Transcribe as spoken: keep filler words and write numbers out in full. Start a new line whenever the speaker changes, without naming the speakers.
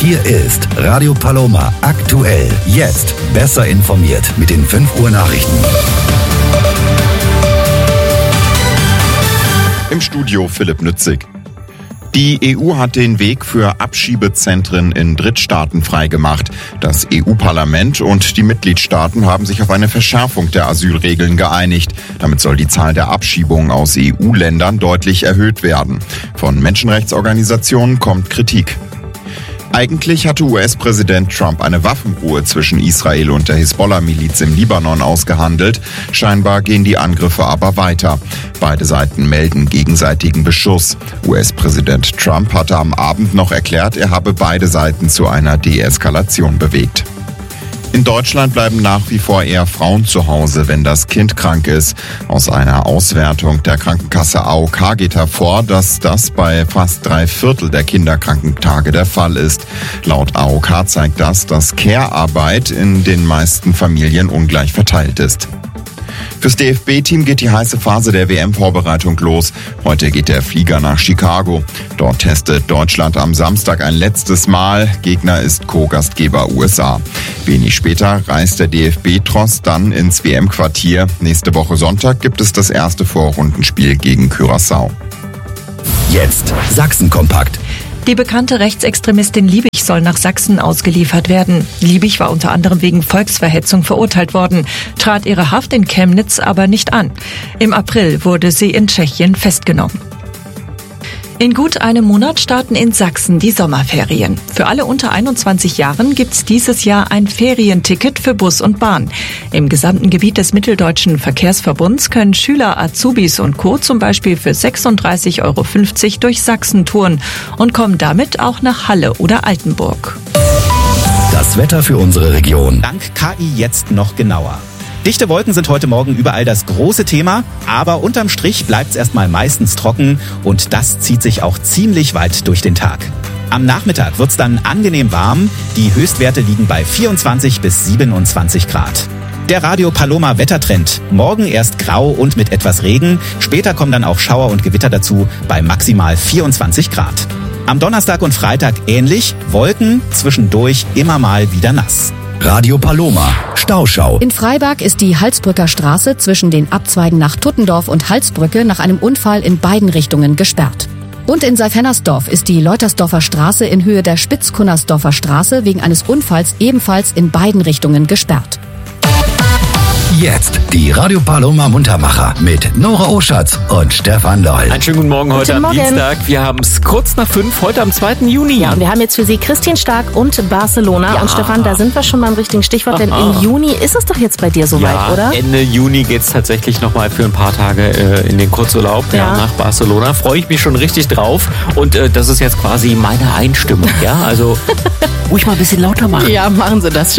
Hier ist Radio Paloma aktuell. Jetzt besser informiert mit den fünf Uhr Nachrichten.
Im Studio Philipp Nützig. Die E U hat den Weg für Abschiebezentren in Drittstaaten freigemacht. Das E U-Parlament und die Mitgliedstaaten haben sich auf eine Verschärfung der Asylregeln geeinigt. Damit soll die Zahl der Abschiebungen aus E U-Ländern deutlich erhöht werden. Von Menschenrechtsorganisationen kommt Kritik. Eigentlich hatte U S-Präsident Trump eine Waffenruhe zwischen Israel und der Hisbollah-Miliz im Libanon ausgehandelt. Scheinbar gehen die Angriffe aber weiter. Beide Seiten melden gegenseitigen Beschuss. U S-Präsident Trump hatte am Abend noch erklärt, er habe beide Seiten zu einer Deeskalation bewegt. In Deutschland bleiben nach wie vor eher Frauen zu Hause, wenn das Kind krank ist. Aus einer Auswertung der Krankenkasse A O K geht hervor, dass das bei fast drei Viertel der Kinderkrankentage der Fall ist. Laut A O K zeigt das, dass Care-Arbeit in den meisten Familien ungleich verteilt ist. Fürs D F B-Team geht die heiße Phase der W M-Vorbereitung los. Heute geht der Flieger nach Chicago. Dort testet Deutschland am Samstag ein letztes Mal. Gegner ist Co-Gastgeber U S A. Wenig später reist der D F B-Tross dann ins W M-Quartier. Nächste Woche Sonntag gibt es das erste Vorrundenspiel gegen Curaçao.
Jetzt Sachsen-Kompakt.
Die bekannte Rechtsextremistin Liebig soll nach Sachsen ausgeliefert werden. Liebig war unter anderem wegen Volksverhetzung verurteilt worden, trat ihre Haft in Chemnitz aber nicht an. Im April wurde sie in Tschechien festgenommen. In gut einem Monat starten in Sachsen die Sommerferien. Für alle unter einundzwanzig Jahren gibt's dieses Jahr ein Ferienticket für Bus und Bahn. Im gesamten Gebiet des Mitteldeutschen Verkehrsverbunds können Schüler, Azubis und Co. zum Beispiel für sechsunddreißig Euro fünfzig durch Sachsen touren und kommen damit auch nach Halle oder Altenburg.
Das Wetter für unsere Region.
Dank K I jetzt noch genauer. Dichte Wolken sind heute Morgen überall das große Thema, aber unterm Strich bleibt es erstmal meistens trocken und das zieht sich auch ziemlich weit durch den Tag. Am Nachmittag wird's dann angenehm warm, die Höchstwerte liegen bei vierundzwanzig bis siebenundzwanzig Grad. Der Radio Paloma Wettertrend. Morgen erst grau und mit etwas Regen, später kommen dann auch Schauer und Gewitter dazu bei maximal vierundzwanzig Grad. Am Donnerstag und Freitag ähnlich, Wolken, zwischendurch immer mal wieder nass.
Radio Paloma, Stauschau.
In Freiberg ist die Halsbrücker Straße zwischen den Abzweigen nach Tuttendorf und Halsbrücke nach einem Unfall in beiden Richtungen gesperrt. Und in Seifhennersdorf ist die Leutersdorfer Straße in Höhe der Spitzkunnersdorfer Straße wegen eines Unfalls ebenfalls in beiden Richtungen gesperrt.
Jetzt die Radio Paloma Muntermacher mit Nora Oschatz und Stefan Loll.
Einen schönen guten Morgen heute
Guten
am
Morgen.
Dienstag. Wir haben es kurz nach fünf, heute am zweiten Juni.
Ja, und wir haben jetzt für Sie Christian Stark und Barcelona.
Ja.
Und Stefan, da sind wir schon beim richtigen Stichwort, denn
Aha.
im Juni ist es doch jetzt bei dir soweit,
ja,
oder?
Ende Juni geht es tatsächlich nochmal für ein paar Tage äh, in den Kurzurlaub ja. Ja, nach Barcelona. Freue ich mich schon richtig drauf. Und äh, das ist jetzt quasi meine Einstimmung. Ja, also ruhig mal ein bisschen lauter machen.
Ja, machen Sie das.